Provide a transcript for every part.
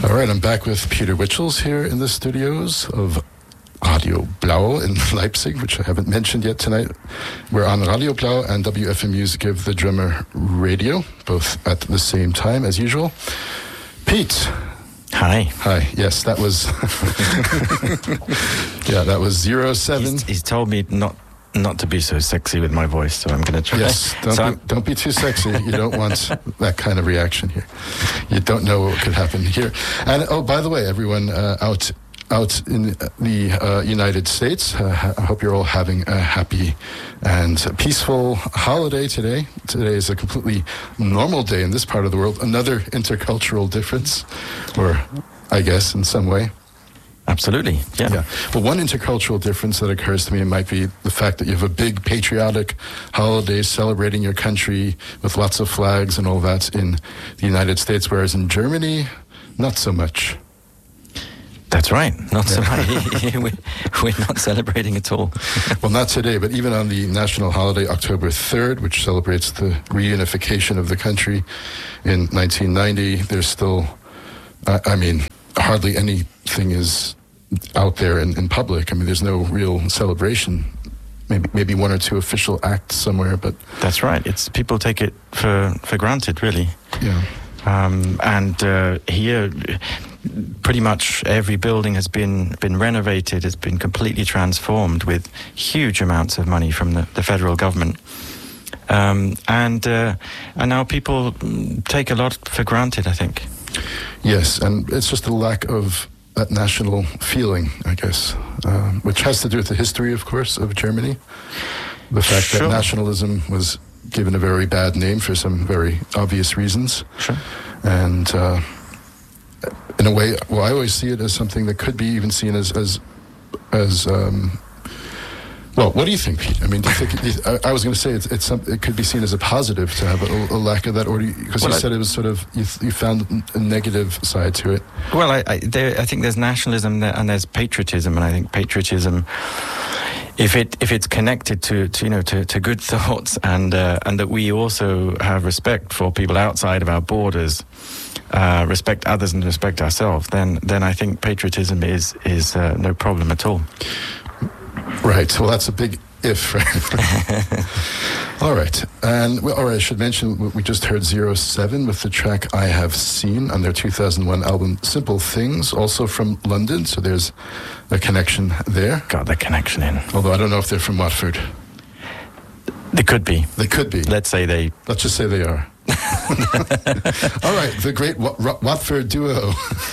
All right, I'm back with Peter Wichels here in the studios of Radio Blau in Leipzig, which I haven't mentioned yet tonight. We're on Radio Blau and WFMU's Give the Drummer Radio, both at the same time as usual. Pete. Hi. Hi. Yes, that was that was 07. He's told me not to be so sexy with my voice, so I'm going to try. Yes, don't be too sexy. You don't want that kind of reaction here. You don't know what could happen here. And by the way, everyone out in the United States, I hope you're all having a happy and peaceful holiday today. Today is a completely normal day in this part of the world. Another intercultural difference, or I guess in some way. Absolutely, yeah. But one intercultural difference that occurs to me might be the fact that you have a big patriotic holiday celebrating your country with lots of flags and all that in the United States, whereas in Germany, not so much. That's right, not so much. We're not celebrating at all. Well, not today, but even on the national holiday, October 3rd, which celebrates the reunification of the country in 1990, there's still, hardly anything is out there in public. I mean, there's no real celebration. Maybe one or two official acts somewhere, but that's right. It's people take it for granted, really. Yeah. And here, pretty much every building has been renovated. Has been completely transformed with huge amounts of money from the federal government. And now people take a lot for granted, I think. Yes, and it's just a lack of that national feeling, I guess, which has to do with the history, of course, of Germany. The fact that nationalism was given a very bad name for some very obvious reasons. Sure. And in a way, well, I always see it as something that could be even seen as well, what do you think, Pete? I mean, do you think I was going to say it could be seen as a positive to have a lack of that, or because you said it was sort of you found a negative side to it. Well, I think there's nationalism there, and there's patriotism, and I think patriotism, if it's connected to good thoughts, and that we also have respect for people outside of our borders, respect others and respect ourselves, then I think patriotism is no problem at all. Right. Well, that's a big if, right? All right. And I should mention we just heard 07 with the track I Have Seen on their 2001 album Simple Things, also from London. So there's a connection there. Got the connection in. Although I don't know if they're from Watford. They could be. They could be. Let's just say they are. All right. The great Watford duo.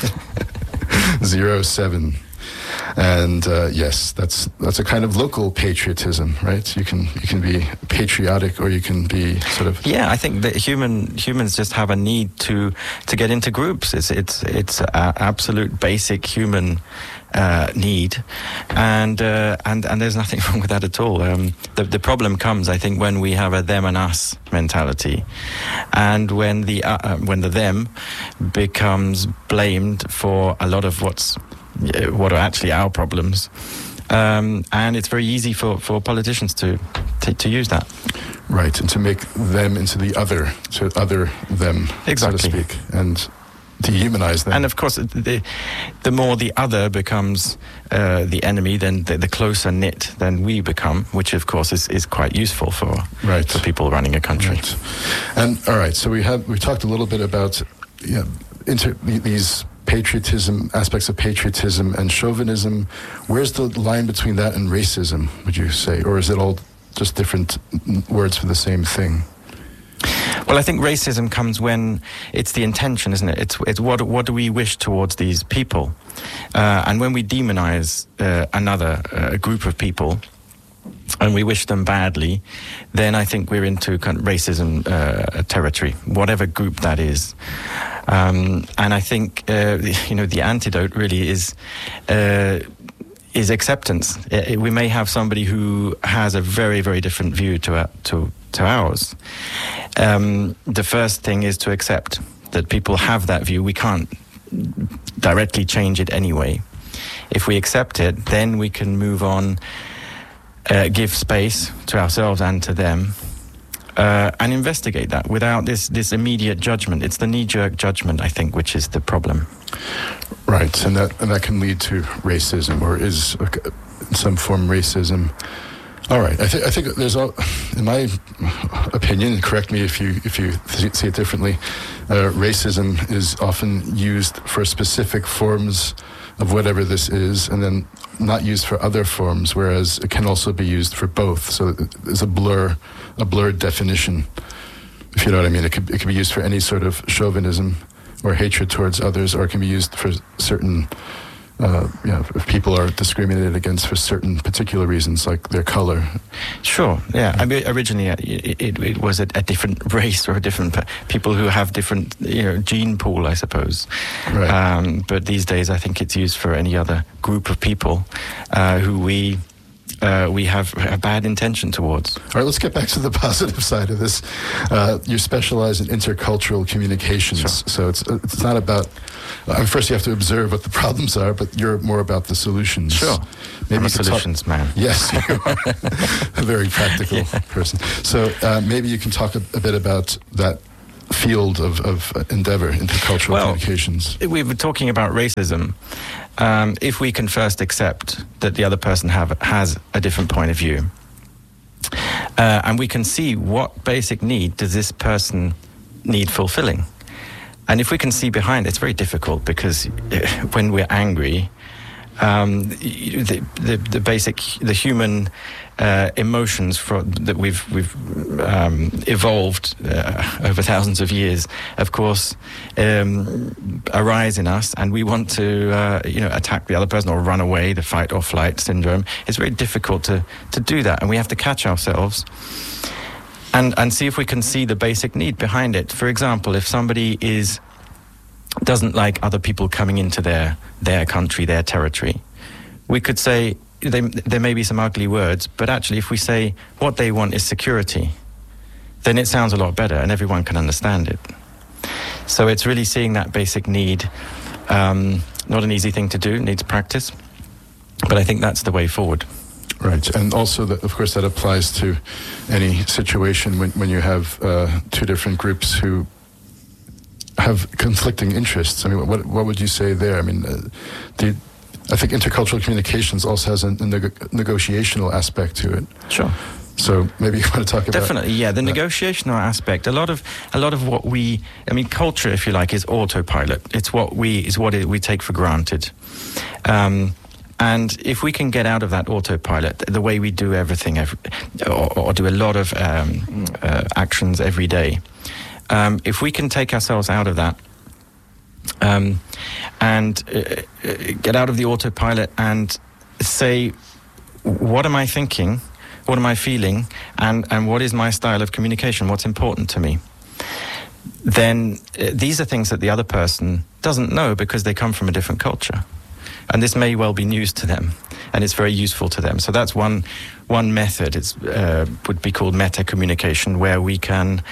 07. And yes, that's a kind of local patriotism, right? You can be patriotic, or you can be sort of. Yeah, I think that humans just have a need to get into groups. It's absolute basic human need, and there's nothing wrong with that at all. The problem comes, I think, when we have a them and us mentality, and when the them becomes blamed for a lot of what are actually our problems, and it's very easy for politicians to use that. Right, and to make them into the other, so other them, exactly, so to speak, and dehumanize them. And of course, the more the other becomes the enemy, then the closer knit then we become, which of course is quite useful for people running a country. Right. And all right, so we talked a little bit about these patriotism, aspects of patriotism and chauvinism. Where's the line between that and racism, would you say? Or is it all just different words for the same thing? Well, I think racism comes when it's the intention, isn't it? It's what do we wish towards these people? And when we demonize another group of people, and we wish them badly, then I think we're into kind of racism territory, whatever group that is. And I think the antidote really is acceptance. We may have somebody who has a very, very different view to ours. The first thing is to accept that people have that view. We can't directly change it anyway. If we accept it, then we can move on, give space to ourselves and to them, and investigate that without this immediate judgment. It's the knee-jerk judgment, I think, which is the problem. Right, and that can lead to racism, or is in some form racism. All right, I think there's in my opinion, correct me if you see it differently. Racism is often used for specific forms of whatever this is, and then not used for other forms, whereas it can also be used for both. So there's a blurred definition, if you know what I mean. It could be used for any sort of chauvinism or hatred towards others, or it can be used for certain, if people are discriminated against for certain particular reasons, like their color. Sure, yeah. I mean, originally it was a different race or a different people who have different, gene pool, I suppose. Right. But these days, I think it's used for any other group of people who we have a bad intention towards. All right, let's get back to the positive side of this. You specialize in intercultural communications, Sure. So it's not about. First, you have to observe what the problems are, but you're more about the solutions. Sure, I'm a solutions man. Yes, you are a very practical person. So maybe you can talk a bit about that field of endeavor, intercultural communications. We were talking about racism. If we can first accept that the other person has a different point of view, and we can see what basic need does this person need fulfilling. And if we can see behind, it's very difficult, because when we're angry, the human emotions that we've evolved over thousands of years, of course, arise in us, and we want to attack the other person or run away, the fight or flight syndrome. It's very difficult to do that, and we have to catch ourselves and see if we can see the basic need behind it. For example, if somebody doesn't like other people coming into their country, their territory, we could say there may be some ugly words, but actually if we say what they want is security, then it sounds a lot better and everyone can understand it. So it's really seeing that basic need. Not an easy thing to do, needs practice, but I think that's the way forward. Right, and also, of course, that applies to any situation when you have two different groups who have conflicting interests. I mean, what would you say there? I mean, I think intercultural communications also has a negotiational aspect to it. Sure. So maybe you want to talk about definitely, yeah, the negotiational aspect. A lot of what culture, if you like, is autopilot. It's what we take for granted. And if we can get out of that autopilot, the way we do everything, or do a lot of actions every day, if we can take ourselves out of that and get out of the autopilot and say, what am I thinking? What am I feeling? And what is my style of communication? What's important to me? Then these are things that the other person doesn't know because they come from a different culture. And this may well be news to them, and it's very useful to them. So that's one method. It would be called meta communication, where we can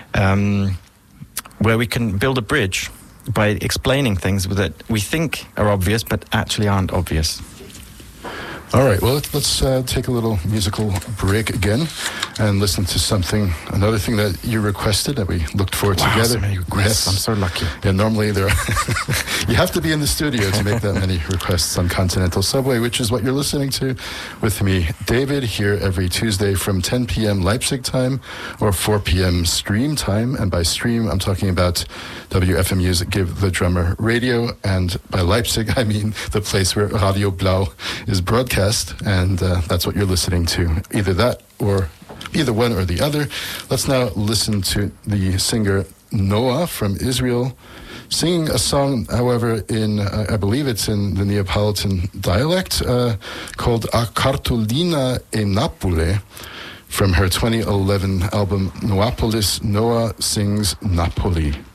build a bridge by explaining things that we think are obvious, but actually aren't obvious. All right, well, let's take a little musical break again and listen to another thing that you requested that we looked for together. So many requests. Yes. I'm so lucky. Yeah, normally there are you have to be in the studio to make that many requests on Continental Subway, which is what you're listening to with me, David, here every Tuesday from 10 p.m. Leipzig time or 4 p.m. stream time. And by stream, I'm talking about WFMU's Give the Drummer Radio. And by Leipzig, I mean the place where Radio Blau is broadcast. And that's what you're listening to. Either that or either one or the other. Let's now listen to the singer Noah from Israel singing a song, however, in, I believe it's in the Neapolitan dialect, called A Cartolina e Napoli, from her 2011 album Neapolis. Noah sings Napoli.